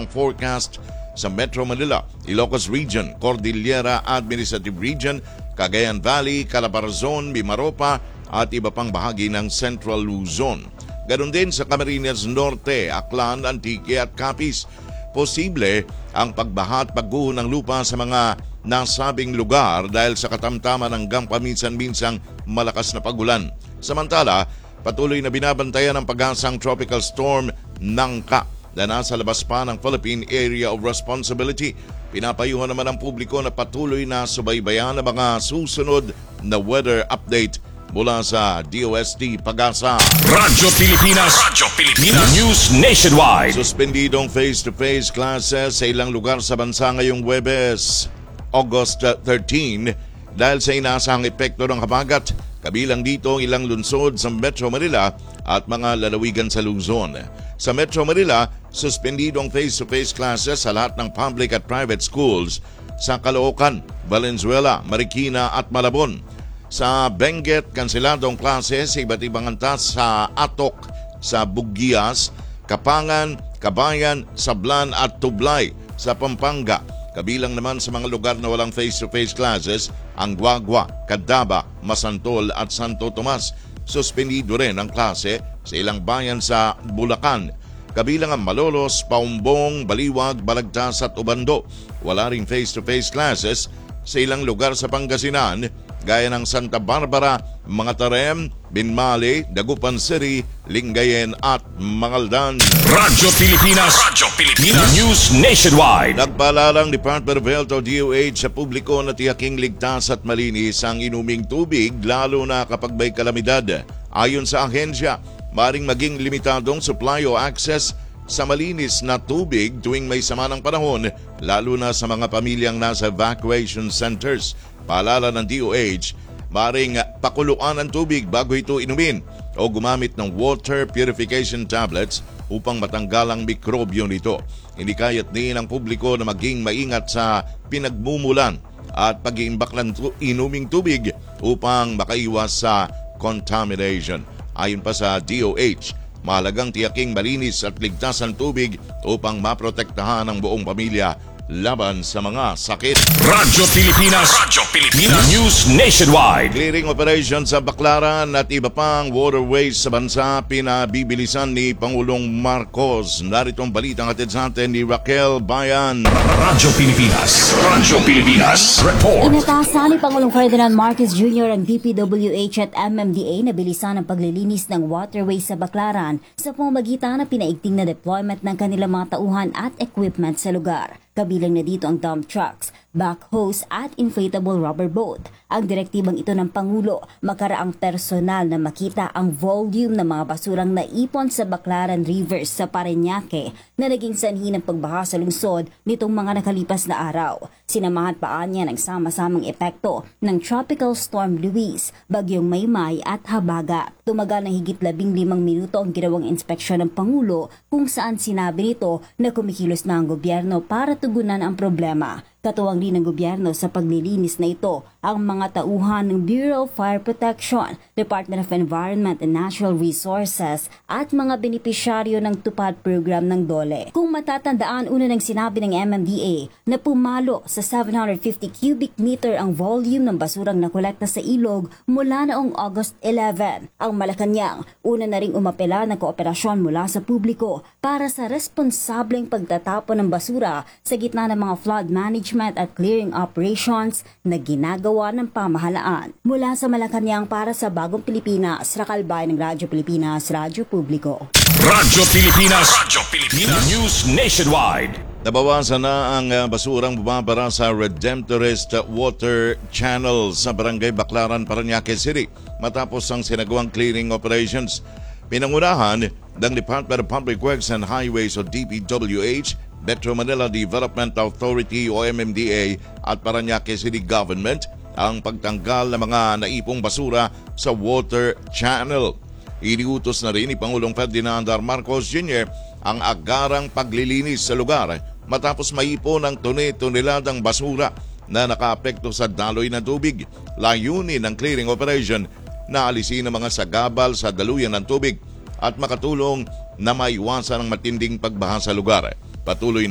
ang forecast sa Metro Manila, Ilocos Region, Cordillera Administrative Region, Cagayan Valley, Calabarzon, Mimaropa at iba pang bahagi ng Central Luzon. Ganon din sa Camarines Norte, Aklan, Antique at Capiz. Posible ang pagbaha at pagguho ng lupa sa mga nasabing lugar dahil sa katamtaman hanggang paminsan-minsang malakas na pagulan. Samantala, patuloy na binabantayan ang pag-asang tropical storm Nangka na nasa labas pa ng Philippine Area of Responsibility. Pinapayuhan naman ang publiko na patuloy na subaybayan ang mga susunod na weather update mula sa DOST Pag-asa. Radyo Pilipinas News Nationwide. Suspendidong face-to-face classes sa ilang lugar sa bansa ngayong Huwebes, August 13 dahil sa inaasahang epekto ng habagat. Kabilang dito ang ilang lungsod sa Metro Manila at mga lalawigan sa Luzon. Sa Metro Manila, suspendidong face-to-face classes sa lahat ng public at private schools sa Caloocan, Valenzuela, Marikina at Malabon. Sa Benguet, kanseladong klase sa iba't ibang antas sa Atok, sa Bugias, Kapangan, Kabayan, Sablan at Tublay sa Pampanga. Kabilang naman sa mga lugar na walang face-to-face classes ang Guagua, Candaba, Masantol at Santo Tomas. Suspendido rin ang klase sa ilang bayan sa Bulacan. Kabilang ang Malolos, Paumbong, Baliwag, Balagtas at Ubando. Wala ring face-to-face classes sa ilang lugar sa Pangasinan gaya ng Santa Barbara, Mga Tarem, Binmali, Dagupan City, Lingayen at Mangaldan. Radyo Pilipinas News Nationwide. Nagpaalalang Department of Health o DOH sa publiko na tiyaking ligtas at malinis ang inuming tubig lalo na kapag may kalamidad. Ayon sa ahensya, maring maging limitadong supply o access sa malinis na tubig tuwing may sama ng panahon lalo na sa mga pamilyang nasa evacuation centers. Paalala ng DOH, maring pakuluan ang tubig bago ito inumin o gumamit ng water purification tablets upang matanggal ang mikrobyo nito. Hinikayat din ang publiko na maging maingat sa pinagmumulan at pag-iimbak ng inuming tubig upang makaiwas sa contamination. Ayon pa sa DOH, mahalagang tiyaking malinis at ligtas ang tubig upang maprotektahan ang buong pamilya laban sa mga sakit. Radyo Pilipinas News Nationwide. Clearing operation sa Baclaran at iba pang waterways sa bansa pinabibilisan ni Pangulong Marcos. Narito ang balitang hatid sa atin ni Raquel Bayan. Radyo Pilipinas Report. Inatasan ni Pangulong Ferdinand Marcos Jr. ang DPWH at MMDA na bilisan ang paglilinis ng waterways sa Baclaran sa pamamagitan ng pinaigting na deployment ng kanilang mga tauhan at equipment sa lugar. Kabilang na dito ang dump trucks, backhoes at inflatable rubber boat. Ang direktibang ito ng Pangulo, makaraang personal na makita ang volume ng mga basurang naipon sa Baclaran Rivers sa Parañaque na naging sanhi ng pagbaha sa lungsod nitong mga nakalipas na araw. Sinamahan pa niya ng sama-samang epekto ng Tropical Storm Luis, Bagyong Maymay at Habagat. Tumagal ng higit 15 minuto ang ginawang inspeksyon ng Pangulo kung saan sinabi nito na kumikilos na ang gobyerno para tugunan ang problema. Katuwang din ng gobyerno sa paglilinis na ito ang mga tauhan ng Bureau of Fire Protection, Department of Environment and Natural Resources at mga benepisyaryo ng tupad program ng DOLE. Kung matatandaan, una nang sinabi ng MMDA na pumalo sa 750 cubic meter ang volume ng basurang nakolekta sa ilog mula noong August 11. Ang Malacanang, una na ring umapela ng kooperasyon mula sa publiko para sa responsableng pagtatapon ng basura sa gitna ng mga flood management at clearing operations na ginagawa ng pamahalaan. Mula sa Malacanang para sa Bagong Pilipinas, Raquel Bayan ng Radyo Pilipinas, Radyo Publiko. Radyo Pilipinas News Nationwide. Nabawasan na ang basurang bumabara sa Redemptorist Water Channel sa Barangay Baclaran, Parañaque City matapos ang sinagawang clearing operations. Pinangunahan ng Department of Public Works and Highways o DPWH, Metro Manila Development Authority o MMDA at Parañaque City Government ang pagtanggal ng mga naipong basura sa water channel. Iniutos na rin ni Pangulong Ferdinand Marcos Jr. ang agarang paglilinis sa lugar matapos maipon ang tone-toneladang basura na nakaapekto sa daloy ng tubig. Layunin ng clearing operation na alisin ang mga sagabal sa daluyan ng tubig at makatulong na maiwasan ang matinding pagbaha sa lugar. Patuloy